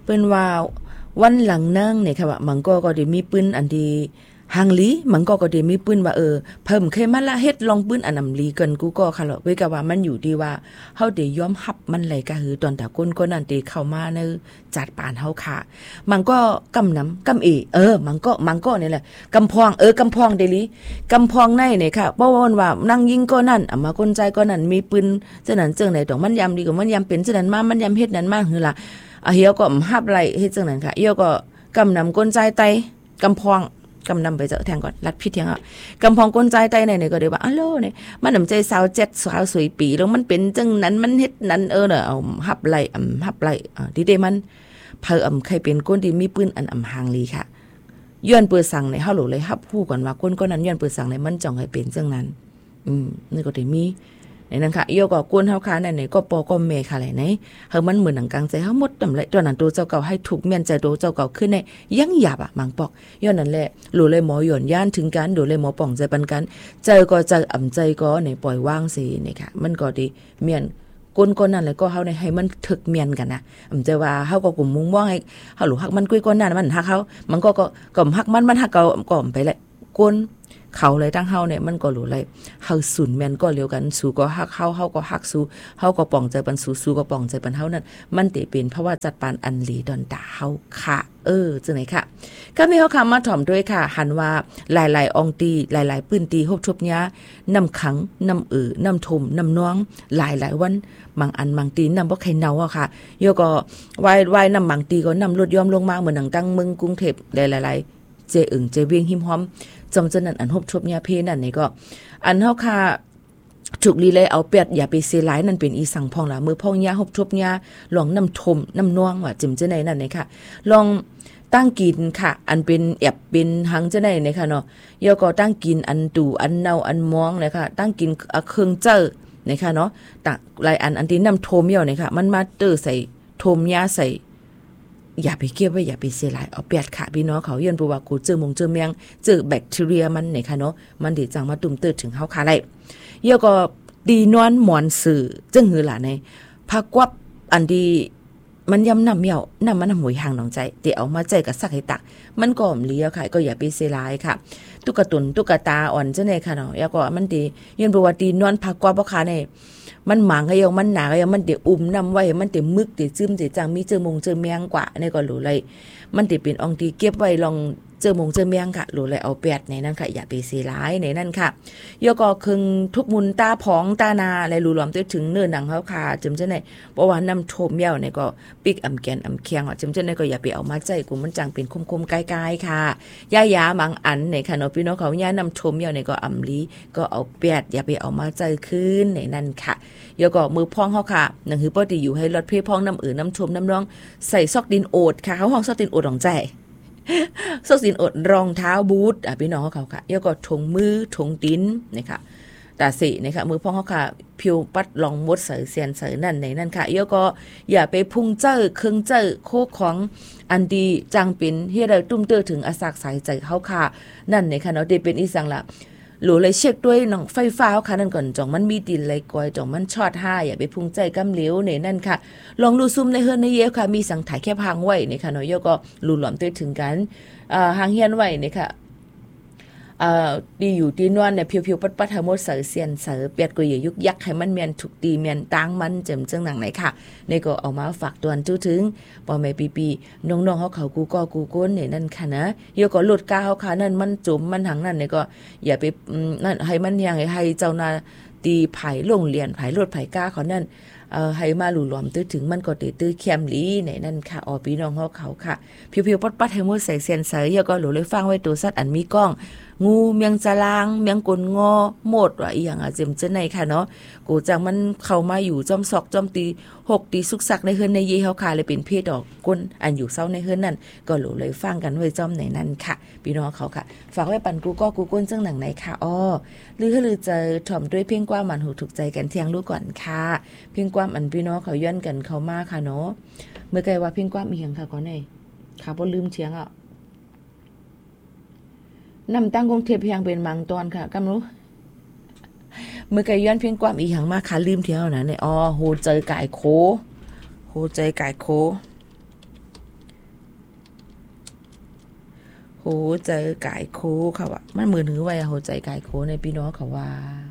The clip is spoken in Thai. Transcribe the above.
เปิ้นว่าวันหลังนั่งเนี่ยค่ะว่ามันก็ได้มีปืนอันที่หางลีมันก็ได้มีปืนว่าเพิ่มเคยมาละเฮ็ดลองปืนอันนำลีกันกูก็ค่ะเว้ยก็ว่ามันอยู่ที่ว่าเฮาได้ยอมรับมันไหลก็คือตอนตะก้นก็นั่นติเข้ามาในจัดปานเฮาค่ะมันก็กำนำกำมันก็นี่แหละกำพองกำพองเดลิกำพองในเนี่ยค่ะเพราะว่านั่งยิงก็นั่นมาคนใจก็นั่นมีปืนจังนั้นจังไหนต้องมันยำดีกว่ามันยำเป็นจังนั้นมามันยำเฮ็ดนั้นมาหือล่ะเฮียก็ฮับไหลเฮ็ดจังนั้นค่ะเฮียก็กำนำก้นใจไตกำพองกำนำไปเจอแทงก่อนรัดพิษแทงอ่ะกำพองก้นใจไตไหนก็ได้ว่าอ้าวเนี่ยมันนำใจสาว7สาวสวยปีแล้วมันเป็นจังนั้นมันเฮ็ดนั้นน่ะเอาฮับไหลฮับไหลดีเดมันเพิ่ใครเป็นก้นที่มีปืนอันหางลีค่ะย้อนเปิดสั่งในเฮาโหลเลยฮับฮู้ก่อนว่าก้นก็นั้นย้อนเปิดสั่งในมันจ่องให้เป็นจังนั้นนี่ก็ได้มีในนั้นค่ะเอียวก็กวนเฮาค่ะไหนก็ปอก็เมค่ะไหนเฮามันเหมือนหนังกลางใจเฮาหมดตำไรตัวนั้นตัวเจ้าเก่าให้ถูกเมียนใจตัวเจ้าเก่าขึ้นในยังหยาบมังปอกย้อนนั่นแหละหลูเลยหมอหย่อนย่านถึงกันดูเลยหมอป่องใจปันกันใจก็ใจอ่ำใจก็ในปล่อยว่างสินี่ค่ะมันก็ดีเมียนก้นก็นั่นแล้วก็เฮาให้มันถึกเมียนกันนะใจว่าเฮาก็กลุ่มมุ่งม่วงให้เฮาหลูฮักมันกุ้ยก้นนั่นมันฮักเฮามันก็ฮักมันฮักเก่าก่อมไปแหละก้นเขาเลยตั้งเฮาเนี่ยมันก็รู้เลยเฮาสุนแม่นก็เลียวกันสู้ก็ฮักเฮาก็ฮักสู้เฮาก็ป่องใจปันสู้ก็ป่องใจปันเฮานั่นมันติเป็นเพราะว่าจัดปานอันหลีดอนตาเฮาค่ะจังไหนค่ะก็มีเฮาคำมาถ่อมด้วยค่ะหันว่าหลายๆองตีหลายๆปื้นตีฮบทบยานำขังนำน้ำทมน้ำน้องหลายๆวันบางอันบางตีนำบ่ใครเนาอ่ะค่ะโยก็วายนำบางตีก็นำรถยอมลงมาเหมือนหนังตั้งเมืองกรุงเทพหลายๆเจอึ่งเจเวียงหิมหอมจำจนนั้นอันฮบทบยาเพนั่นนี่ก็อันเฮาค่ะถูกลีเลยเอาเปียดอย่าไปเสียหลายนั่นเป็นอีสังพองล่ะมือพองยาฮบทบยาลองน้ำทมน้ำนวงว่าจิมจะไหนนั่นนี่ค่ะลองตั้งกินค่ะอันเป็นแอบเป็นหังจะไหนนี่ค่ะเนาะยอก็ตั้งกินอันตู่อันเนาอันมองเลยค่ะตั้งกินเครื่องเจอนี่ค่ะเนาะตักหลายอันที่น้ำทมยาวนี่ค่ะมันมาเตอใส่ทมยาใส่อย่าไปเก็บไว้อย่าไปเสียหลายเอาเปียดค่ะพี่น้องเขาเยือนปูว่ากูเจอเมียงเจอแบคทีเรียมันนี่ค่ะเนาะมันดีจังมาตุ่มเติดถึงเฮาค่ะไรเยอะก็ดีนอนหมอนสื่อจึงหือหล่ะในผักกวับอันดีมันยำน้ำเหี่ยวน้ำมันหวยห่างน้องใจเดี๋ยวเอามาใจกับสักให้ตักมันก็เลี้ยค่ะก็อย่าไปเสียหลายค่ะตุ๊กตุนตุ๊กตาอ่อนจังได๋ค่ะเนาะแล้วก็มันดีเยือนปูว่าดีนอนผักกวับบ่ค่ะในมันหมางก็ยังมันหนาก็ยังมันเดี๋ยวอุ้มน้ำไว้มันเดี๋ยวมึกเดี๋ยวซึมเดี๋ยวจังมีเจอเมียงกว่านี่ก็รู้เลยมันเดี๋ยวเป็นองตีเก็บไว้ลองเจอเมียงค่ะรู้เลยเอาแปดในนั้นค่ะอย่าไปเสียร้ายในนั้นค่ะยก็คึงทุกมุนตาผองตานาอะไรรู้รวมถึงเนื้อหนังเขาค่ะจำเจไหนเพราะว่าน้ำโทมเย่าเนี่ยก็ปิกแกนเคียงจำเจไหนก็อย่าไปเอามาใจกูมันจังเป็นคมๆไกลๆค่ะย่าบางอันในค่ะเนาะพี่น้องเขาย่าน้ำโทมเย่าเนี่ยก็ลีก็เอาแปดอย่าไปเอามาใจขึ้นในนั้นค่ะยก็มือพองเขาค่ะหนังหือปกติอยู่ให้รถเพพองน้ำน้ำชมน้ำร้องใส่ซอกดินโอดค่ะเขาห้องซอกดินโอดของใจซอกดินโอดรองเท้าบูทพี่น้องเขาค่ะยก็ถุงมือถุงตีนนี่ค่ะตาสินี่ค่ะมือพองเขาค่ะผิวปัดลองมดเสือเสียนเสือนั่นในนั่นค่ะยก็อย่าไปพุ่งเจ้อเครื่องเจ้อโคของอันดีจังเป็นเฮ็ดให้ตุ้มเตื้อถึงอาศักสายใจเขาค่ะนั่นนี่ค่ะเนาะได้เป็นอีสังละหลูเลยเช็คด้วยน้องไฟฟ้าค่ะนั่นก่อนจ่องมันมีดินไหลกอยจ่องมันชอดห้าอย่าไปพุ่งใจกำเหลวในนั่นค่ะลองดูซุ่มในเฮือนในเยค่ะมีสังถ่ายแค่พังไว้นี่ค่ะเนาะยก็หลูหลอมตัวถึงกันหางเฮียนไว้นี่ค่ะดีอยู่ดีนวลเนี่ยเพียวๆปัดๆทั้งหมดเสือเสียนเสือเปียดก็อย่ายุกยักให้มันเมียนถูกตีเมียนตางมันเจิมจังหนังไหนค่ะนี่ก็เอามาฝากตวนจู้ถึงปอแม่ปีน้องๆเขากูก็กูก้นเนี่ยนั่นค่ะนะโยก็หลุดก้าวค่ะนั่นมันจุ่มมันหังนั่นเนี่ยก็อย่าไปนั่นให้มันยังให้เจ้านาตีไผ่โรงเรียนไผ่รถไผ่ก้าเขานั่นให้มาหลู่หลอมตื้อถึงมันก็ตื้อแคมลีในนั่นค่ะพี่น้องเขาค่ะเพียวๆปัดๆให้หมดใส่เสียนเสือโยก็หลู่เลยฟังไว้ตัวสัตว์อันมีกล้องงูเมียงจลางเมียงกลงอหมดว่าอีหยังเจมเจไหนค่ะเนาะกูจังมันเข้ามาอยู่จอมซอกจอมตี6ตีสุกสักในเฮือนในเยเฮาค่ะเลยเป็นเพศดอกก้นอันอยู่เศร้าในเฮือนนั่นก็หลูเลยฟังกันไว้จอมในนั้นค่ะพี่น้องเขาค่ะฝากไว้ปันกูก็กูก้นจังหนังไหนค่ะหรือจะถ่อมด้วยเพียงกว่ามันหูถูกใจกันเที่ยงรู้ก่อนค่ะเพียงกว่าอันพี่น้องเขาย้อนกันเข้ามาค่ะเนาะเมื่อไกลว่าเพียงกว่ามีหยังค่ะก่อนไหนค่ะบ่ลืมเชียงนำตั้งกรุงเทพเพียงเป็นมังตอนค่ะกำรู้เมื่อไกย้อนเพียงความอีหยังมาค่ะลืมเที่ยวนะเนี่ยโหใจไก่โคโหใจกายโคค่ะว่ามันมือถือไว้โหใจกายโคในพี่น้องค่ะว่า